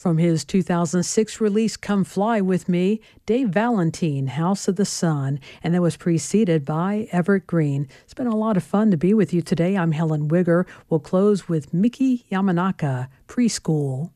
From his 2006 release, Come Fly With Me, Dave Valentine, House of the Sun, and that was preceded by Everett Green. It's been a lot of fun to be with you today. I'm Helen Wigger. We'll close with Miki Yamanaka, Preschool.